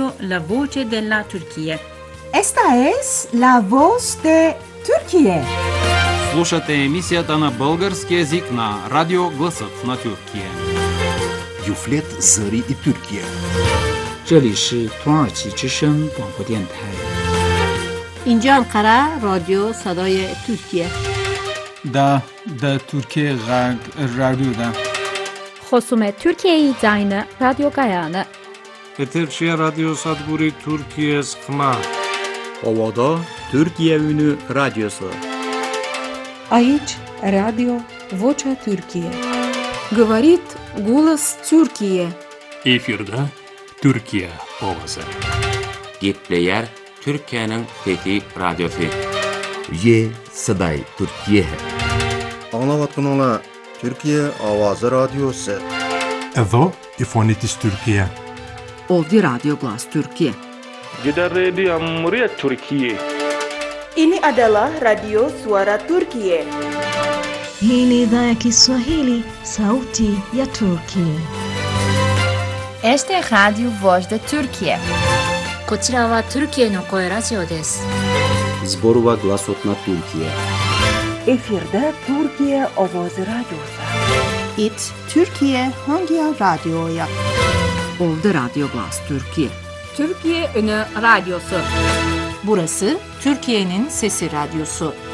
radio La Voce della Turquía. Esta es la voz de Turquía. Слушате емисията на български език на Радио Гласът на Türkiye. Юфлет Зари и Türkiye. 这里是土耳其之声广播电台。 اینجا انقره رادیو صدای ترکیه. دا ترکیه رادیو دا. خصوم ترکیه زاین رادیو گایانه. Eterşehir Radyo Sadguri Türkiye Sıkma. Ovada Türkiye Ünü Radyosu. Aici Radio Vocea Türkiye. Говорит голос Türkiye. Efirde Türkiye ovası. Gepleyer Türkiye'nin fethi radyosu. Ye Saday Türkiye. Anlavatkanlar Türkiye Avazı Radyosu. Edo İfonitis Türkiye. Ovdi Radyo Glas Türkiye. Jeddah Radio Amriyat Türkiye. Ini adalah Radio Suara Turkiye. Hii ni idhaa ya Kiswahili, Sauti ya Turkiye. Este es Radio Voz de Turkiye. こちらはトルキエの声ラジオです。 Zborova Glasot na Türkiye. Efirde Türkiye Avazı Radyosu. It Türkiye hangi radyoya? Ovdi Radyo Glas Türkiye. Türkiye Ünü Radyosu. Burası Türkiye'nin Sesi Radyosu.